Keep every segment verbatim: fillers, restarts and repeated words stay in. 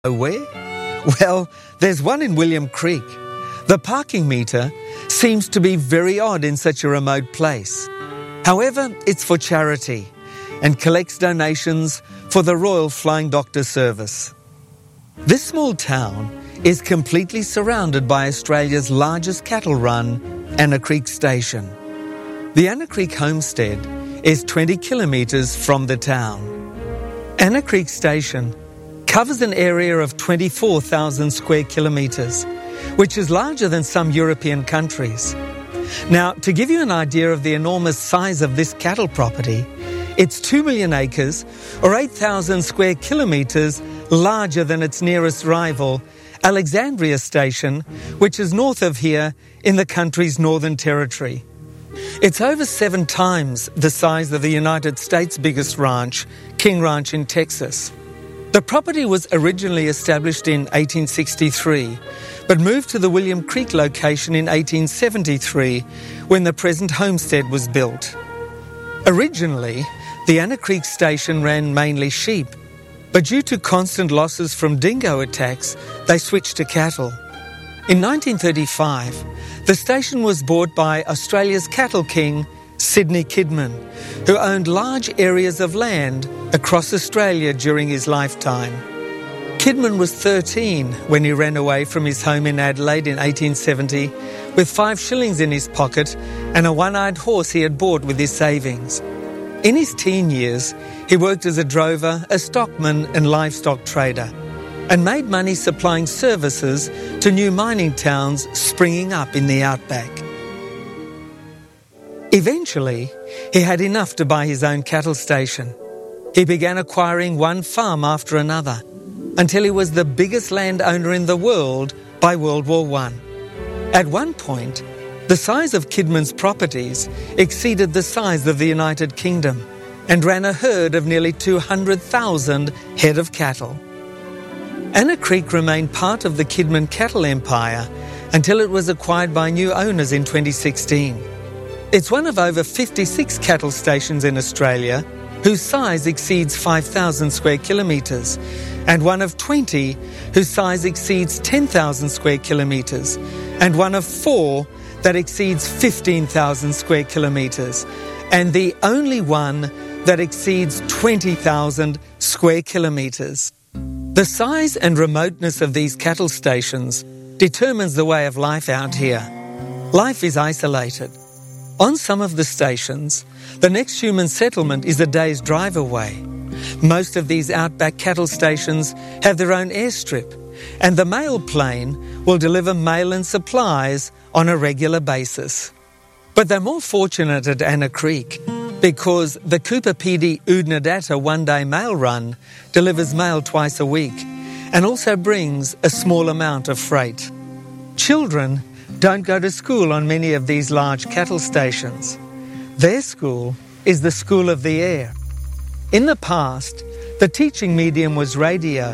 Where? Well, there's one in William Creek. The parking meter seems to be very odd in such a remote place. However, it's for charity and collects donations for the Royal Flying Doctor Service. This small town is completely surrounded by Australia's largest cattle run, Anna Creek Station. The Anna Creek Homestead is twenty kilometres from the town. Anna Creek Station covers an area of twenty-four thousand square kilometres, which is larger than some European countries. Now, to give you an idea of the enormous size of this cattle property, it's two million acres, or eight thousand square kilometres, larger than its nearest rival, Alexandria Station, which is north of here in the country's Northern Territory. It's over seven times the size of the United States' biggest ranch, King Ranch in Texas. The property was originally established in eighteen sixty-three, but moved to the William Creek location in eighteen seventy-three, when the present homestead was built. Originally, the Anna Creek Station ran mainly sheep, but due to constant losses from dingo attacks, they switched to cattle. In nineteen thirty-five, the station was bought by Australia's cattle king, Sydney Kidman, who owned large areas of land across Australia during his lifetime. Kidman was thirteen when he ran away from his home in Adelaide in eighteen seventy with five shillings in his pocket and a one-eyed horse he had bought with his savings. In his teen years, he worked as a drover, a stockman and livestock trader, and made money supplying services to new mining towns springing up in the outback. Eventually, he had enough to buy his own cattle station. He began acquiring one farm after another, until he was the biggest landowner in the world by World War One. At one point, the size of Kidman's properties exceeded the size of the United Kingdom and ran a herd of nearly two hundred thousand head of cattle. Anna Creek remained part of the Kidman cattle empire until it was acquired by new owners in twenty sixteen. It's one of over fifty-six cattle stations in Australia whose size exceeds five thousand square kilometres, and one of twenty whose size exceeds ten thousand square kilometres, and one of four that exceeds fifteen thousand square kilometres, and the only one that exceeds twenty thousand square kilometres. The size and remoteness of these cattle stations determines the way of life out here. Life is isolated. On some of the stations, the next human settlement is a day's drive away. Most of these outback cattle stations have their own airstrip, and the mail plane will deliver mail and supplies on a regular basis. But they're more fortunate at Anna Creek because the Cooper Pedy Oodnadatta one-day mail run delivers mail twice a week and also brings a small amount of freight. Children don't go to school on many of these large cattle stations. Their school is the School of the Air. In the past, the teaching medium was radio.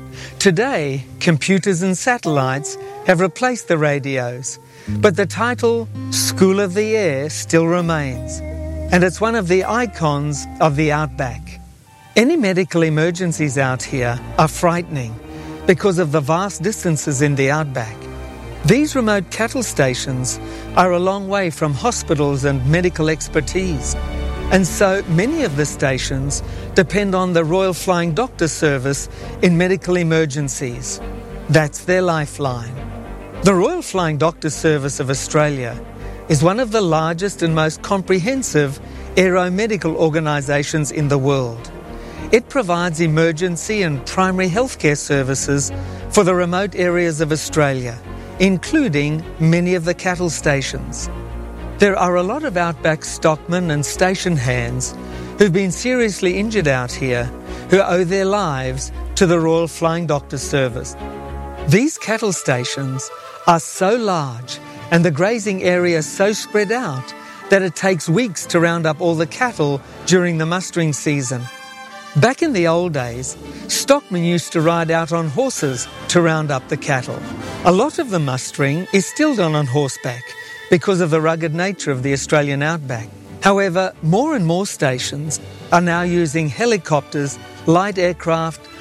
Today, computers and satellites have replaced the radios, but the title School of the Air still remains, and it's one of the icons of the outback. Any medical emergencies out here are frightening because of the vast distances in the outback. These remote cattle stations are a long way from hospitals and medical expertise, and so many of the stations depend on the Royal Flying Doctor Service in medical emergencies. That's their lifeline. The Royal Flying Doctor Service of Australia is one of the largest and most comprehensive aeromedical organisations in the world. It provides emergency and primary healthcare services for the remote areas of Australia, including many of the cattle stations. There are a lot of outback stockmen and station hands who've been seriously injured out here who owe their lives to the Royal Flying Doctor Service. These cattle stations are so large and the grazing area so spread out that it takes weeks to round up all the cattle during the mustering season. Back in the old days, stockmen used to ride out on horses to round up the cattle. A lot of the mustering is still done on horseback because of the rugged nature of the Australian outback. However, more and more stations are now using helicopters, light aircraft,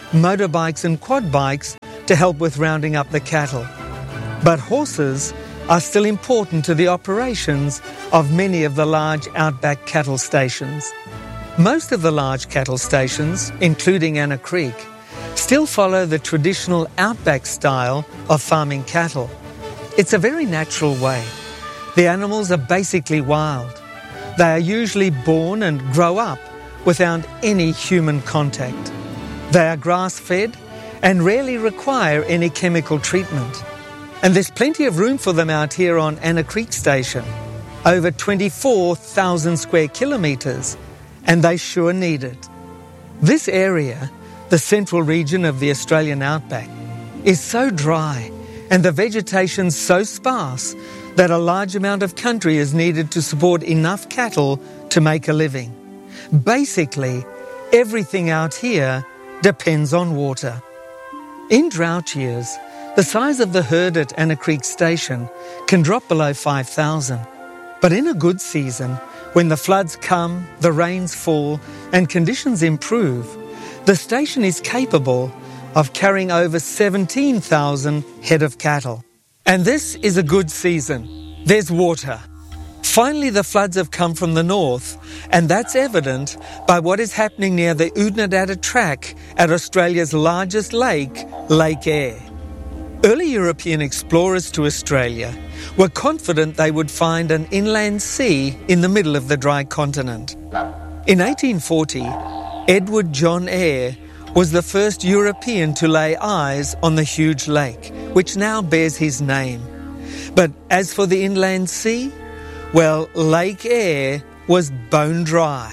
motorbikes and quad bikes to help with rounding up the cattle. But horses are still important to the operations of many of the large outback cattle stations. Most of the large cattle stations, including Anna Creek, still follow the traditional outback style of farming cattle. It's a very natural way. The animals are basically wild. They are usually born and grow up without any human contact. They are grass-fed and rarely require any chemical treatment. And there's plenty of room for them out here on Anna Creek Station, over twenty-four thousand square kilometres, and they sure need it. This area, the central region of the Australian outback, is so dry and the vegetation so sparse that a large amount of country is needed to support enough cattle to make a living. Basically, everything out here depends on water. In drought years, the size of the herd at Anna Creek Station can drop below five thousand. But in a good season, when the floods come, the rains fall, and conditions improve, the station is capable of carrying over seventeen thousand head of cattle. And this is a good season. There's water. Finally, the floods have come from the north, and that's evident by what is happening near the Oodnadatta Track at Australia's largest lake, Lake Eyre. Early European explorers to Australia were confident they would find an inland sea in the middle of the dry continent. In eighteen forty, Edward John Eyre was the first European to lay eyes on the huge lake, which now bears his name. But as for the inland sea, well, Lake Eyre was bone dry.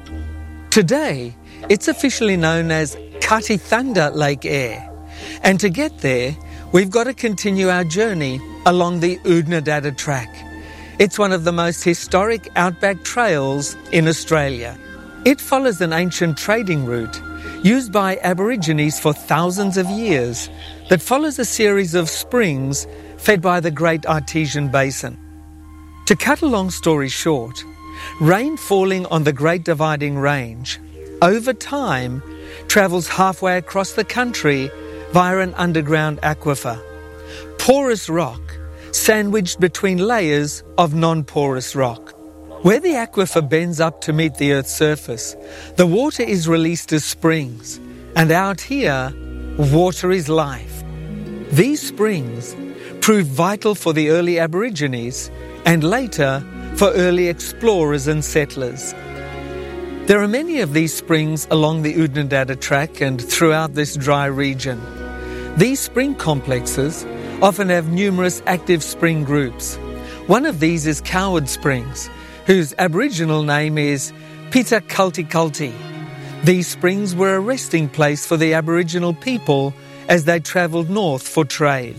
Today, it's officially known as Katithanda Lake Eyre, and to get there, we've got to continue our journey along the Oodnadatta Track. It's one of the most historic outback trails in Australia. It follows an ancient trading route used by Aborigines for thousands of years that follows a series of springs fed by the Great Artesian Basin. To cut a long story short, rain falling on the Great Dividing Range over time travels halfway across the country via an underground aquifer. Porous rock sandwiched between layers of non-porous rock. Where the aquifer bends up to meet the Earth's surface, the water is released as springs, and out here, water is life. These springs proved vital for the early Aborigines and later for early explorers and settlers. There are many of these springs along the Oodnadatta Track and throughout this dry region. These spring complexes often have numerous active spring groups. One of these is Coward Springs, whose Aboriginal name is Pita Kulti Kulti. These springs were a resting place for the Aboriginal people as they travelled north for trade.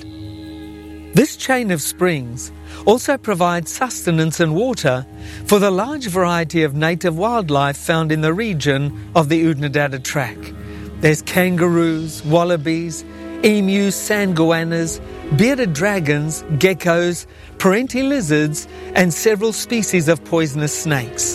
This chain of springs also provides sustenance and water for the large variety of native wildlife found in the region of the Oodnadatta Track. There's kangaroos, wallabies, emus, sangoannas, bearded dragons, geckos, parenti lizards, and several species of poisonous snakes.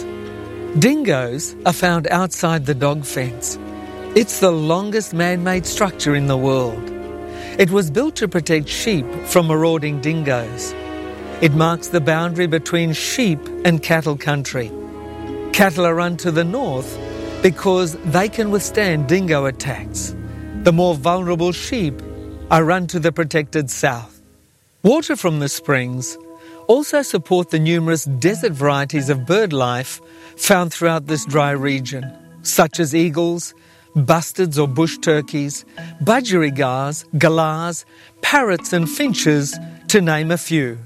Dingoes are found outside the dog fence. It's the longest man-made structure in the world. It was built to protect sheep from marauding dingoes. It marks the boundary between sheep and cattle country. Cattle are run to the north because they can withstand dingo attacks. The more vulnerable sheep are run to the protected south. Water from the springs also support the numerous desert varieties of bird life found throughout this dry region, such as eagles, bustards or bush turkeys, budgerigars, galahs, parrots and finches, to name a few.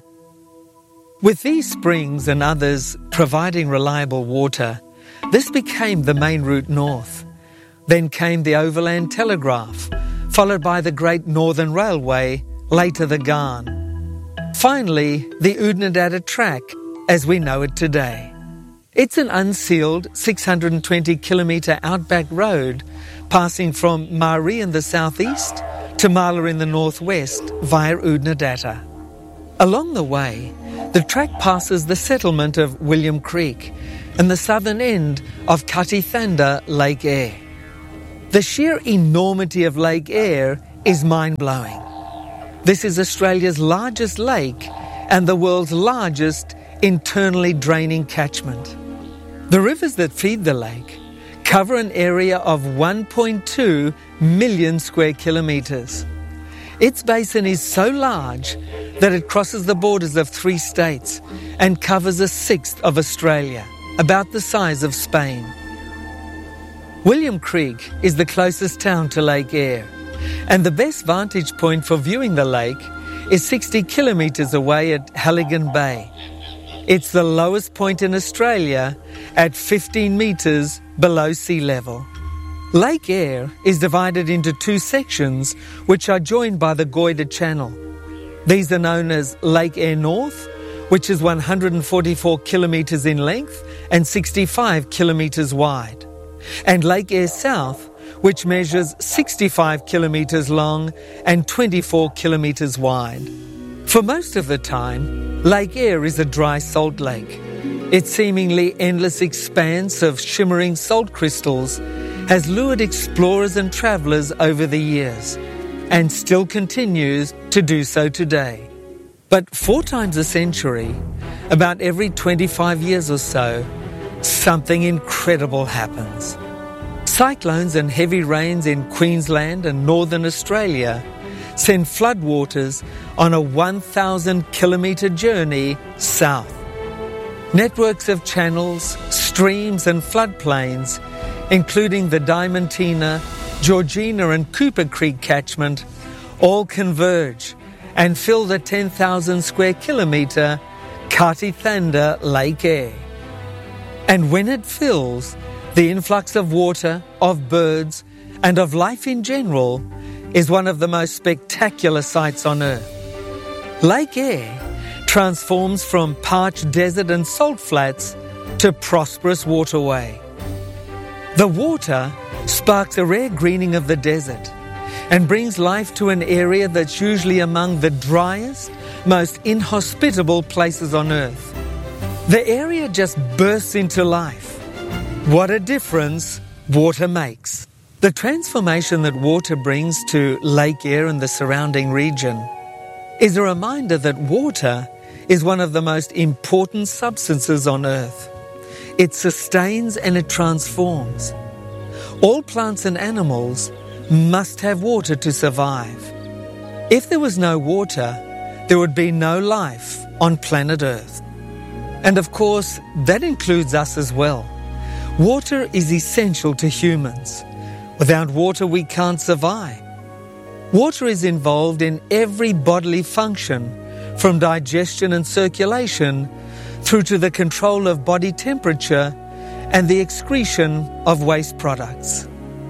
With these springs and others providing reliable water, this became the main route north. Then came the Overland Telegraph, followed by the Great Northern Railway, later the Ghan. Finally, the Oodnadatta Track, as we know it today. It's an unsealed six hundred twenty kilometre outback road passing from Maree in the southeast to Marla in the northwest via Oodnadatta. Along the way, the track passes the settlement of William Creek and the southern end of Katithanda Lake Eyre. The sheer enormity of Lake Eyre is mind-blowing. This is Australia's largest lake and the world's largest internally draining catchment. The rivers that feed the lake cover an area of one point two million square kilometres. Its basin is so large that it crosses the borders of three states and covers a sixth of Australia, about the size of Spain. William Creek is the closest town to Lake Eyre, and the best vantage point for viewing the lake is sixty kilometres away at Halligan Bay. It's the lowest point in Australia at fifteen metres below sea level. Lake Eyre is divided into two sections which are joined by the Goyder Channel. These are known as Lake Eyre North, which is one hundred forty-four kilometres in length and sixty-five kilometres wide, and Lake Eyre South, which measures sixty-five kilometres long and twenty-four kilometres wide. For most of the time, Lake Eyre is a dry salt lake. Its seemingly endless expanse of shimmering salt crystals has lured explorers and travellers over the years, and still continues to do so today. But four times a century, about every twenty-five years or so, something incredible happens. Cyclones and heavy rains in Queensland and northern Australia send floodwaters on a one thousand kilometre journey south. Networks of channels, streams and floodplains, including the Diamantina, Georgina and Cooper Creek catchment, all converge and fill the ten thousand square kilometre Carthy-Thander Lake Eyre. And when it fills, the influx of water, of birds and of life in general is one of the most spectacular sights on earth. Lake Eyre transforms from parched desert and salt flats to prosperous waterway. The water sparks a rare greening of the desert and brings life to an area that's usually among the driest, most inhospitable places on earth. The area just bursts into life. What a difference water makes. The transformation that water brings to Lake Eyre and the surrounding region is a reminder that water is one of the most important substances on earth. It sustains and it transforms. All plants and animals must have water to survive. If there was no water, there would be no life on planet Earth. And of course, that includes us as well. Water is essential to humans. Without water, we can't survive. Water is involved in every bodily function, from digestion and circulation through to the control of body temperature and the excretion of waste products.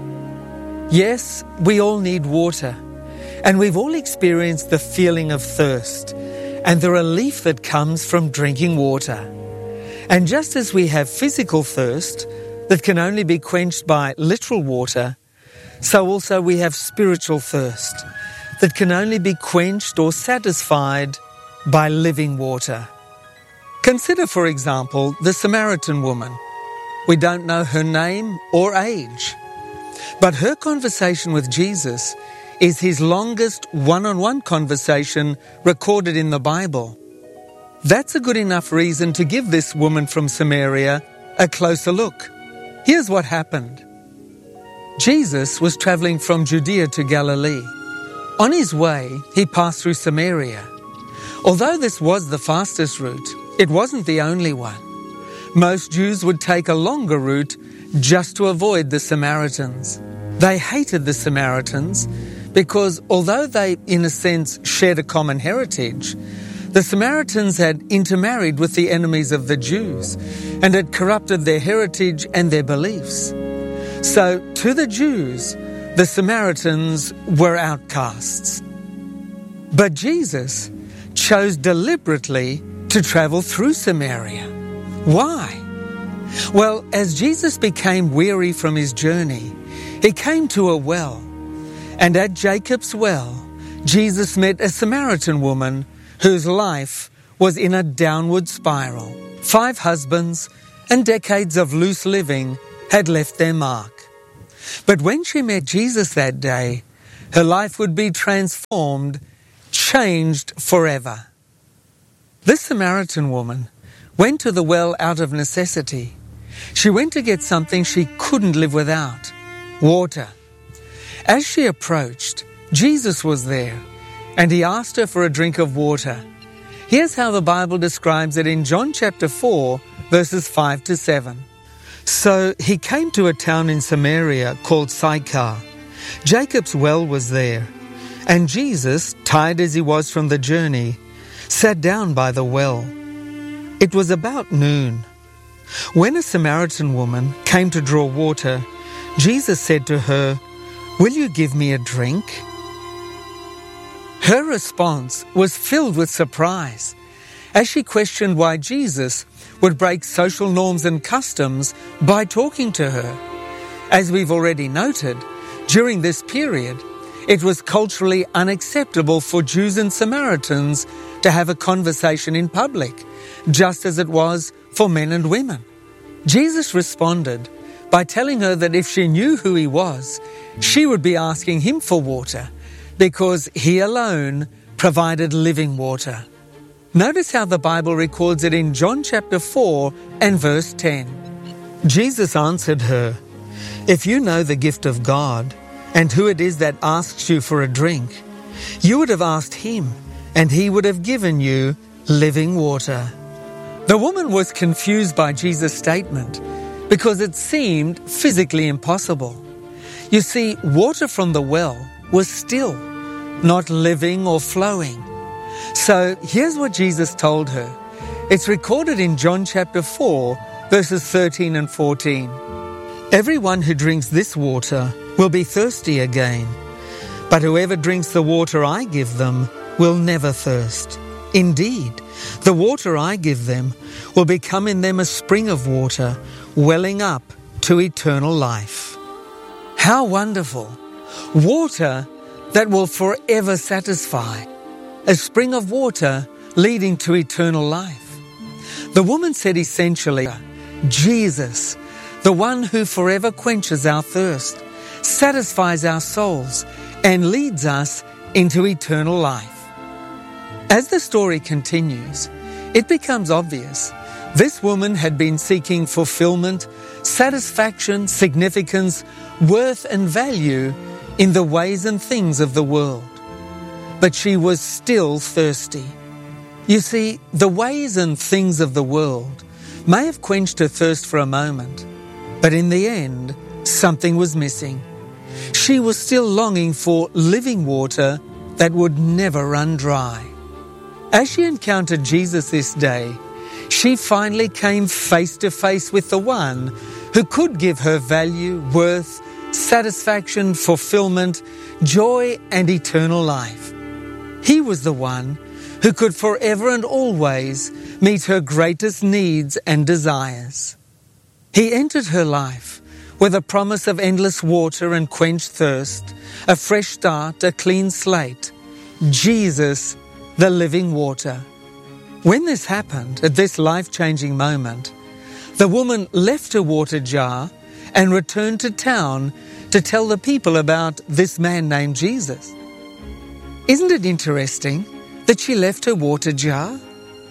Yes, we all need water, and we've all experienced the feeling of thirst and the relief that comes from drinking water. And just as we have physical thirst that can only be quenched by literal water, so also we have spiritual thirst that can only be quenched or satisfied by living water. Consider, for example, the Samaritan woman. We don't know her name or age, but her conversation with Jesus is his longest one-on-one conversation recorded in the Bible. That's a good enough reason to give this woman from Samaria a closer look. Here's what happened. Jesus was travelling from Judea to Galilee. On his way, he passed through Samaria. Although this was the fastest route, it wasn't the only one. Most Jews would take a longer route just to avoid the Samaritans. They hated the Samaritans because although they, in a sense, shared a common heritage, the Samaritans had intermarried with the enemies of the Jews and had corrupted their heritage and their beliefs. So, to the Jews, the Samaritans were outcasts. But Jesus chose deliberately to travel through Samaria. Why? Well, as Jesus became weary from his journey, he came to a well. And at Jacob's well, Jesus met a Samaritan woman whose life was in a downward spiral. Five husbands and decades of loose living had left their mark. But when she met Jesus that day, her life would be transformed, changed forever. This Samaritan woman went to the well out of necessity. She went to get something she couldn't live without: water. As she approached, Jesus was there, and he asked her for a drink of water. Here's how the Bible describes it in John chapter four, verses five to seven. So he came to a town in Samaria called Sychar. Jacob's well was there, and Jesus, tired as he was from the journey, sat down by the well. It was about noon. When a Samaritan woman came to draw water, Jesus said to her, "Will you give me a drink?" Her response was filled with surprise as she questioned why Jesus would break social norms and customs by talking to her. As we've already noted, during this period, it was culturally unacceptable for Jews and Samaritans to have a conversation in public, just as it was for men and women. Jesus responded by telling her that if she knew who he was, she would be asking him for water, because he alone provided living water. Notice how the Bible records it in John chapter four and verse ten. Jesus answered her, "If you know the gift of God, and who it is that asks you for a drink, you would have asked him, and he would have given you living water." The woman was confused by Jesus' statement because it seemed physically impossible. You see, water from the well was still, not living or flowing. So here's what Jesus told her. It's recorded in John chapter four, verses thirteen and fourteen. "Everyone who drinks this water will be thirsty again, but whoever drinks the water I give them will never thirst. Indeed, the water I give them will become in them a spring of water, welling up to eternal life." How wonderful! Water that will forever satisfy. A spring of water leading to eternal life. The woman said essentially, Jesus, the one who forever quenches our thirst, satisfies our souls, and leads us into eternal life. As the story continues, it becomes obvious this woman had been seeking fulfillment, satisfaction, significance, worth, and value in the ways and things of the world. But she was still thirsty. You see, the ways and things of the world may have quenched her thirst for a moment, but in the end, something was missing. She was still longing for living water that would never run dry. As she encountered Jesus this day, she finally came face to face with the one who could give her value, worth, satisfaction, fulfillment, joy, and eternal life. He was the one who could forever and always meet her greatest needs and desires. He entered her life with a promise of endless water and quenched thirst, a fresh start, a clean slate. Jesus, the living water. When this happened, at this life-changing moment, the woman left her water jar and returned to town to tell the people about this man named Jesus. Isn't it interesting that she left her water jar?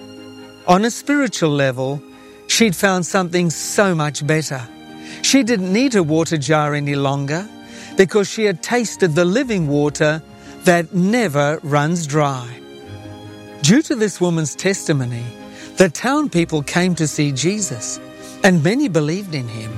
On a spiritual level, she'd found something so much better. She didn't need her water jar any longer because she had tasted the living water that never runs dry. Due to this woman's testimony, the town people came to see Jesus, and many believed in him.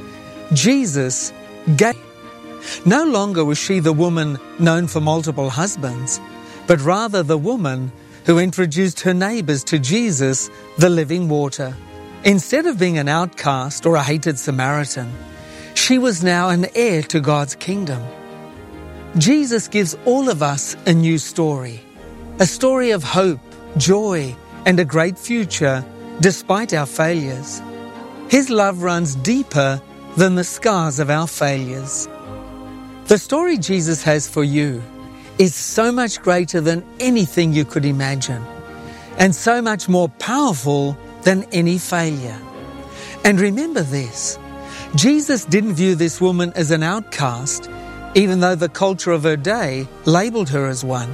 Jesus gave. No longer was she the woman known for multiple husbands, but rather the woman who introduced her neighbours to Jesus, the living water. Instead of being an outcast or a hated Samaritan, she was now an heir to God's kingdom. Jesus gives all of us a new story, a story of hope, joy, and a great future despite our failures. His love runs deeper than the scars of our failures. The story Jesus has for you is so much greater than anything you could imagine, and so much more powerful than any failure. And remember this, Jesus didn't view this woman as an outcast, even though the culture of her day labelled her as one.